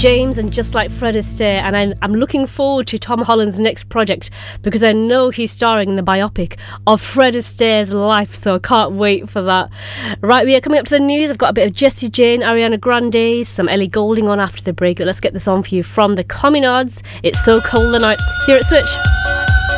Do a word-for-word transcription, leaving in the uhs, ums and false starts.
James and Just Like Fred Astaire, and I, I'm looking forward to Tom Holland's next project because I know he's starring in the biopic of Fred Astaire's life, so I can't wait for that. Right, we are coming up to the news. I've got a bit of Jessie Jane, Ariana Grande, some Ellie Goulding on after the break, but let's get this on for you from the Communards. It's So Cold the Night here at Switch.